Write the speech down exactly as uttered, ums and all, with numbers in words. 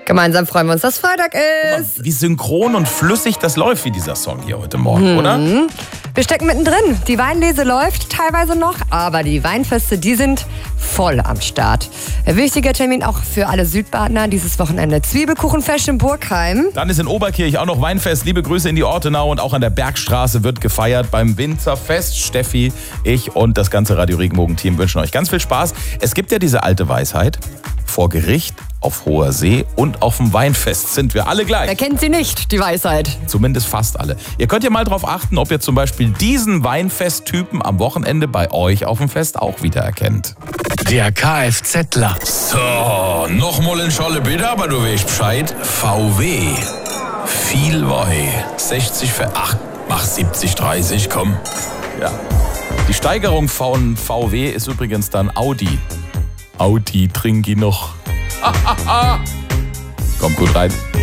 Gemeinsam freuen wir uns, dass Freitag Guck ist. mal, wie synchron und flüssig das läuft, wie dieser Song hier heute Morgen, hm. oder? Wir stecken mittendrin. Die Weinlese läuft teilweise noch, aber die Weinfeste, die sind voll am Start. Ein wichtiger Termin auch für alle Südbadener dieses Wochenende. Zwiebelkuchenfest in Burgheim. Dann ist in Oberkirch auch noch Weinfest. Liebe Grüße in die Ortenau und auch an der Bergstraße wird gefeiert beim Winzerfest. Steffi, ich und das ganze Radio Regenbogen-Team wünschen euch ganz viel Spaß. Es gibt ja diese alte Weisheit, vor Gericht, auf hoher See und auf dem Weinfest sind wir alle gleich. Wer kennt sie nicht, die Weisheit? Zumindest fast alle. Ihr könnt ja mal drauf achten, ob ihr zum Beispiel diesen Weinfesttypen am Wochenende bei euch auf dem Fest auch wiedererkennt. Der Kfzler. So, nochmal in Scholle bitte, aber du weißt Bescheid. V W. Viel Wei. sechzig für acht. Mach siebzig, dreißig, komm. Ja. Die Steigerung von V W ist übrigens dann Audi. Audi, trinki noch. Kommt gut rein.